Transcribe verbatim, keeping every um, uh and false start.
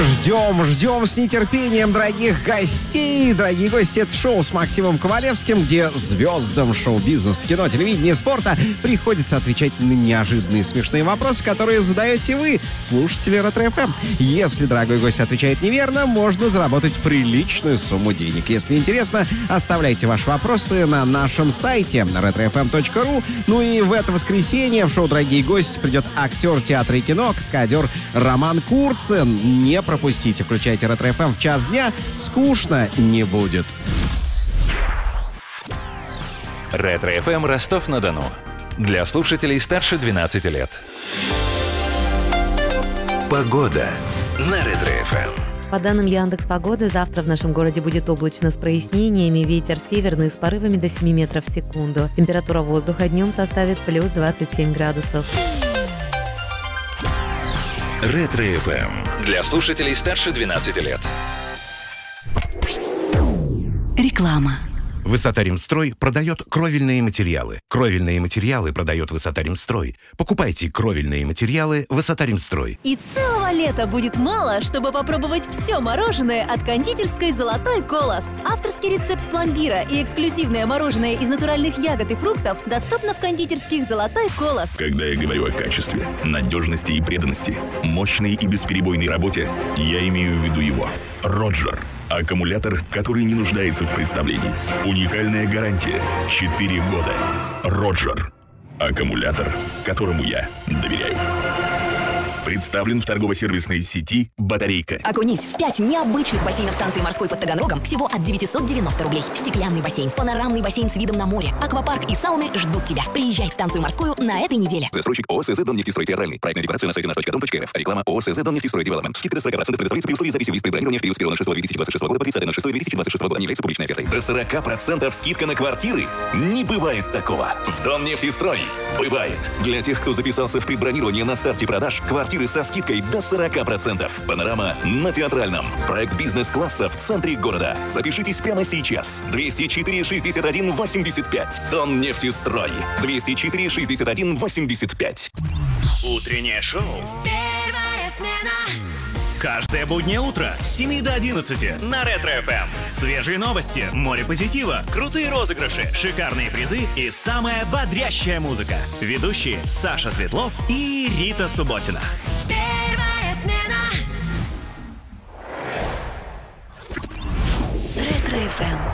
ждем, ждем с нетерпением дорогих гостей. Дорогие гости, это шоу с Максимом Ковалевским, где звездам шоу-бизнеса, кино, телевидения, спорта приходится отвечать на неожиданные смешные вопросы, которые задаете вы, слушатели Ретро-эф эм. Если дорогой гость отвечает неверно, можно заработать приличную сумму денег. Если интересно, оставляйте ваши вопросы на нашем сайте ретро эф эм точка ру. Ну и в это воскресенье в шоу «Дорогие гости» придет актер театра и кино, каскадер Роман Курцин. Не пропустите, включайте Ретро-эф эм в час дня, скучно не будет. Ретро-эф эм Ростов-на-Дону. Для слушателей старше двенадцати лет. Погода на Ретро-эф эм. По данным Яндекс.Погоды, завтра в нашем городе будет облачно с прояснениями, ветер северный с порывами до семи метров в секунду. Температура воздуха днем составит плюс двадцать семь градусов. Ретро-эф эм. Для слушателей старше двенадцати лет. Реклама. Высота-Ремстрой продает кровельные материалы. Кровельные материалы продает Высота-Ремстрой. Покупайте кровельные материалы Высота-Ремстрой. И целого лета будет мало, чтобы попробовать все мороженое от кондитерской «Золотой колос». Авторский рецепт пломбира и эксклюзивное мороженое из натуральных ягод и фруктов доступно в кондитерских «Золотой колос». Когда я говорю о качестве, надежности и преданности, мощной и бесперебойной работе, я имею в виду его. Роджер. Аккумулятор, который не нуждается в представлении. Уникальная гарантия. четыре года. Роджер. Аккумулятор, которому я доверяю. Представлен в торгово-сервисной сети «Батарейка». Окунись в пять необычных бассейнов станции морской под Таганрогом всего от девятьсот девяносто рублей. Стеклянный бассейн, панорамный бассейн с видом на море, аквапарк и сауны ждут тебя. Приезжай в станцию морскую на этой неделе. Застройщик ООО «СЗ Доннефтестрой Театральный». Проектная декларация на сайте наш точка дом точка рф. Реклама ООО «СЗ Доннефтестрой Девелопмент». Скидка до сорок процентов предоставляется при условии записи в лист бронирования в период с первого ноль шестого две тысячи двадцать шестого года по тридцатое ноль шестое две тысячи двадцать шестого года. Не является публичной офертой. До сорок процентов скидка на квартиры? Не бывает такого. В Доннефтестрой бывает. Для тех, кто записался в предбронирование на старте продаж, квартиры со скидкой до сорок процентов. Панорама на Театральном. Проект бизнес-класса в центре города. Запишитесь прямо сейчас. двести четыре шестьдесят один восемьдесят пять. Доннефтестрой. двести четыре шестьдесят один восемьдесят пять. Утреннее шоу. Первая смена. Каждое буднее утро с семи до одиннадцати на Ретро-эф эм. Свежие новости, море позитива, крутые розыгрыши, шикарные призы и самая бодрящая музыка. Ведущие Саша Светлов и Рита Субботина. Первая смена. Ретро-эф эм.